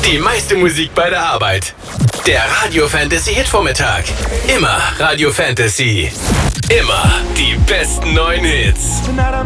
Die meiste Musik bei der Arbeit. Der Radio Fantasy Hitvormittag. Immer Radio Fantasy. Immer die besten neuen Hits. Tonight I'm